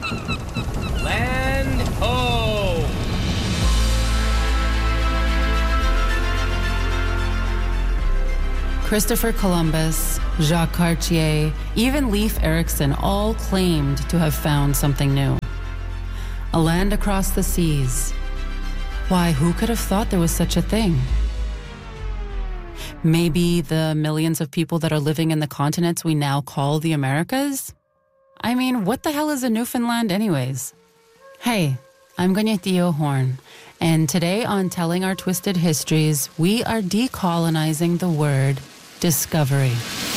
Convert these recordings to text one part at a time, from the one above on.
Land ho! Christopher Columbus, Jacques Cartier, even Leif Erikson all claimed to have found something new. A land across the seas. Why, who could have thought there was such a thing? Maybe the millions of people that are living in the continents we now call the Americas? I mean, what the hell is a Newfoundland anyways? Hey, I'm Gonetio Horn, and today on Telling Our Twisted Histories, we are decolonizing the word discovery.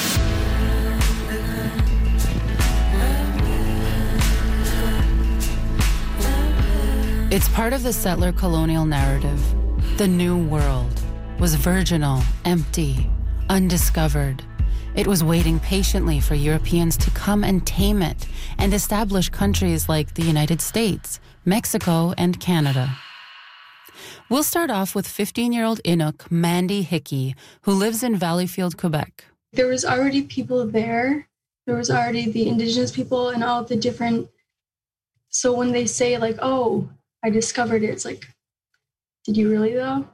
It's part of the settler colonial narrative. The New World was virginal, empty, undiscovered. It was waiting patiently for Europeans to come and tame it and establish countries like the United States, Mexico, and Canada. We'll start off with 15-year-old Inuk Mandy Hickey, who lives in Valleyfield, Quebec. There was already people there. There was already the Indigenous people and all the different... So when they say like, oh, I discovered it, it's like, did you really though?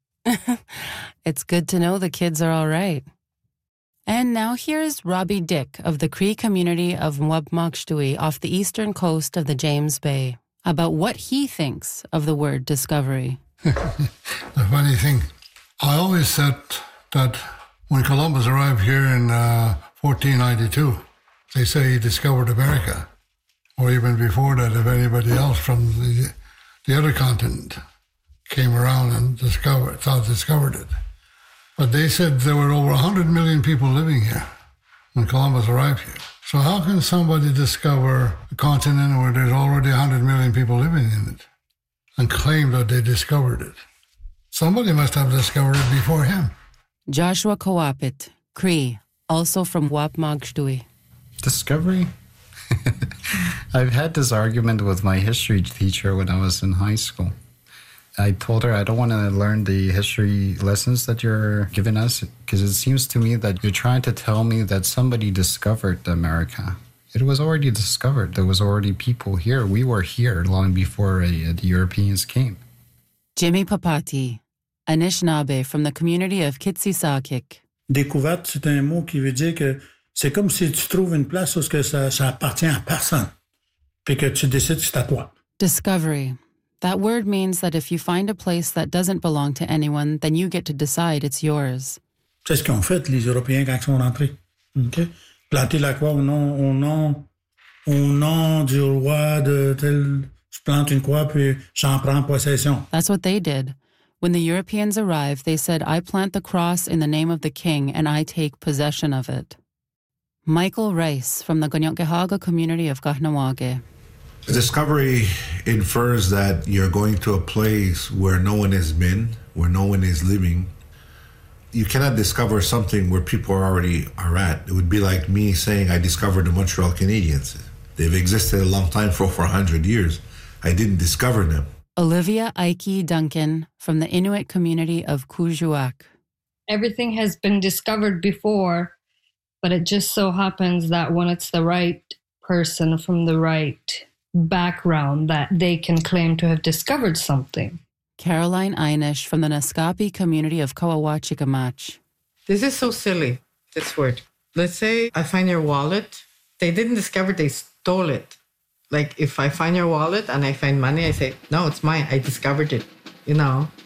It's good to know the kids are all right. And now here's Robbie Dick of the Cree community of Mwabmakshtui off the eastern coast of the James Bay about what he thinks of the word discovery. The funny thing, I always said that when Columbus arrived here in 1492, they say he discovered America, or even before that, if anybody else from the other continent came around and discovered it. But they said there were over 100 million people living here when Columbus arrived here. So how can somebody discover a continent where there's already 100 million people living in it and claim that they discovered it? Somebody must have discovered it before him. Joshua Kawapit, Cree, also from Wapmagshtui. Discovery? I've had this argument with my history teacher when I was in high school. I told her I don't want to learn the history lessons that you're giving us because it seems to me that you're trying to tell me that somebody discovered America. It was already discovered. There was already people here. We were here long before the Europeans came. Jimmy Papati, Anishinaabe from the community of Kitsisakik. Découverte, c'est un mot qui veut dire que c'est comme si tu trouves une place où ça appartient à personne, puis que tu décides que c'est à toi. Discovery. That word means that if you find a place that doesn't belong to anyone, then you get to decide it's yours. C'est ce qu'ont fait les Européens quand ils sont rentrés. Okay? Planter la croix au nom du roi de tel... Je plante une croix, puis j'en prends possession. That's what they did. When the Europeans arrived, they said, I plant the cross in the name of the king, and I take possession of it. Michael Rice from the Gonyokgehaga community of Kahnawake. Discovery infers that you're going to a place where no one has been, where no one is living. You cannot discover something where people already are at. It would be like me saying I discovered the Montreal Canadiens. They've existed a long time, for over 100 years. I didn't discover them. Olivia Ike Duncan from the Inuit community of Kuujjuaq. Everything has been discovered before, but it just so happens that when it's the right person from the right background that they can claim to have discovered something. Caroline Einish from the Naskapi community of Kawawachikamaach. This is so silly, this word. Let's say I find your wallet. They didn't discover, they stole it. Like if I find your wallet and I find money, I say, no, it's mine. I discovered it, you know.